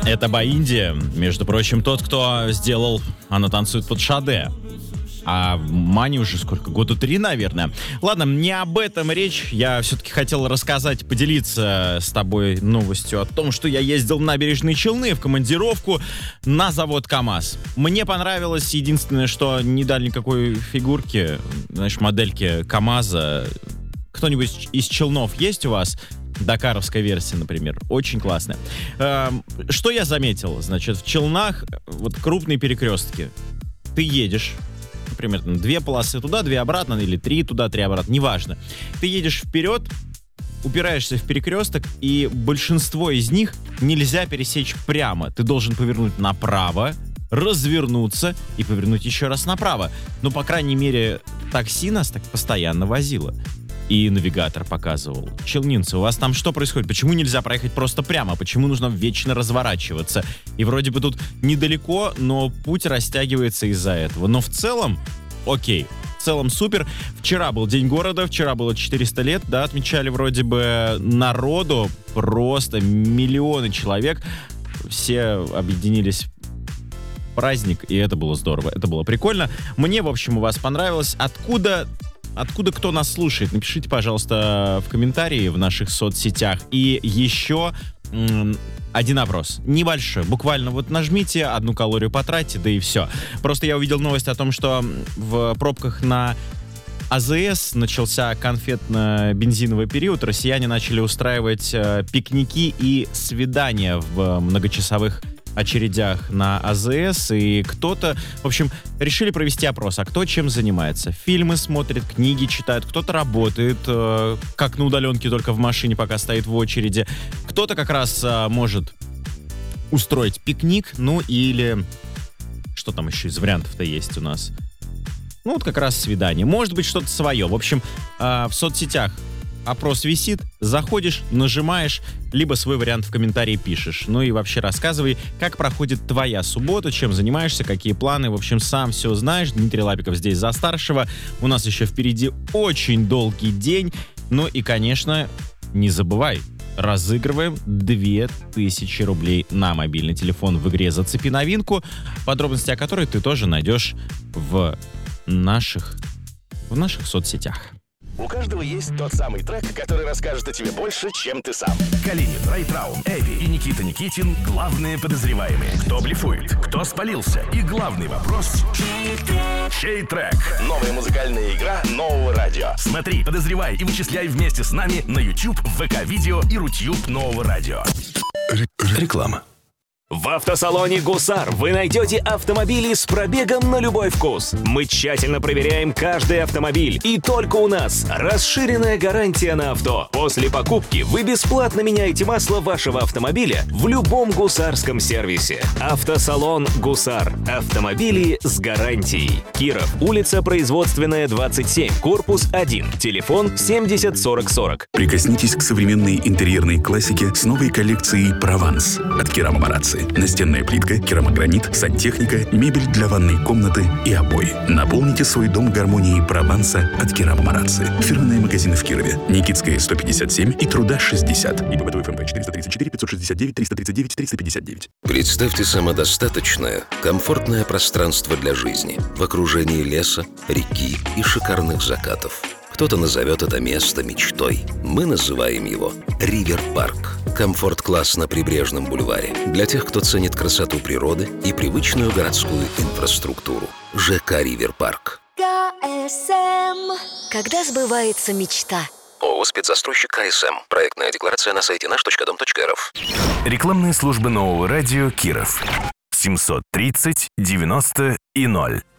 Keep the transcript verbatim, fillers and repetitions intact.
Это Баинди, между прочим, тот, кто сделал «Она танцует под Шаде». А Мане уже сколько? Года три, наверное. Ладно, не об этом речь. Я все-таки хотел рассказать, поделиться с тобой новостью о том, что я ездил в Набережные Челны в командировку на завод КамАЗ. Мне понравилось. Единственное, что не дали никакой фигурки, знаешь, модельки КамАЗа. Кто-нибудь из Челнов есть у вас? Дакаровская версия, например. Очень классная. Эм, что я заметил? Значит, в Челнах вот крупные перекрестки. Ты едешь, примерно две полосы туда, две обратно, или три туда, три обратно, неважно. Ты едешь вперед, упираешься в перекресток, и большинство из них нельзя пересечь прямо. Ты должен повернуть направо, развернуться и повернуть еще раз направо. Но, по крайней мере, такси нас так постоянно возило. И навигатор показывал: челнинцы, у вас там что происходит? Почему нельзя проехать просто прямо? Почему нужно вечно разворачиваться? И вроде бы тут недалеко, но путь растягивается из-за этого. Но в целом, окей, в целом супер. Вчера был День города, вчера было четыреста лет, да, отмечали вроде бы народу, просто миллионы человек. Все объединились в праздник, и это было здорово, это было прикольно. Мне, в общем, у вас понравилось. Откуда... Откуда кто нас слушает? Напишите, пожалуйста, в комментарии в наших соцсетях. И еще м- один опрос. Небольшой. Буквально вот нажмите, одну калорию потратьте, да и все. Просто я увидел новость о том, что в пробках на АЗС начался конфетно-бензиновый период. Россияне начали устраивать э, пикники и свидания в многочасовых очередях на АЗС, и кто-то, в общем, решили провести опрос, а кто чем занимается. Фильмы смотрит, книги читает, кто-то работает, э, как на удаленке, только в машине, пока стоит в очереди. Кто-то как раз э, может устроить пикник, ну или... Что там еще из вариантов-то есть у нас? Ну вот как раз свидание. Может быть, что-то свое. В общем, э, в соцсетях опрос висит, заходишь, нажимаешь, либо свой вариант в комментарии пишешь. Ну и вообще рассказывай, как проходит твоя суббота, чем занимаешься, какие планы. В общем, сам все знаешь. Дмитрий Лапиков здесь за старшего. У нас еще впереди очень долгий день. Ну и, конечно, не забывай, разыгрываем две тысячи рублей на мобильный телефон в игре «Зацепи новинку», подробности о которой ты тоже найдешь в наших, в наших соцсетях. У каждого есть тот самый трек, который расскажет о тебе больше, чем ты сам. Калинин, Райтраун, Эви и Никита Никитин – главные подозреваемые. Кто блефует, кто спалился, и главный вопрос – чей трек? Новая музыкальная игра нового радио. Смотри, подозревай и вычисляй вместе с нами на YouTube, ВК-видео и Рутюб нового радио. Реклама. В автосалоне «Гусар» вы найдете автомобили с пробегом на любой вкус. Мы тщательно проверяем каждый автомобиль. И только у нас расширенная гарантия на авто. После покупки вы бесплатно меняете масло вашего автомобиля в любом гусарском сервисе. Автосалон «Гусар». Автомобили с гарантией. Киров, улица Производственная, двадцать семь, корпус один. Телефон семьдесят сорок сорок. Прикоснитесь к современной интерьерной классике с новой коллекцией «Прованс» от Керама Марацци. Настенная плитка, керамогранит, сантехника, мебель для ванной комнаты и обои. Наполните свой дом гармонией Прованса от Керама Марацци. Фирменные магазины в Кирове. Никитская, сто пятьдесят семь и Труда, шестьдесят. И ПБТУ ФМП четыреста тридцать четыре пятьсот шестьдесят девять триста тридцать девять триста пятьдесят девять. Представьте самодостаточное, комфортное пространство для жизни в окружении леса, реки и шикарных закатов. Кто-то назовет это место мечтой. Мы называем его Ривер-парк. Комфорт-класс на прибрежном бульваре. Для тех, кто ценит красоту природы и привычную городскую инфраструктуру. ЖК Ривер-парк. КСМ. Когда сбывается мечта? ООО «Спецзастройщик КСМ». Проектная декларация на сайте наш точка дом точка рф. Рекламные службы нового радио Киров. семьсот тридцать девяносто и ноль.